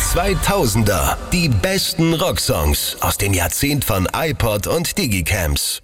2000er. Die besten Rocksongs aus dem Jahrzehnt von iPod und Digicams.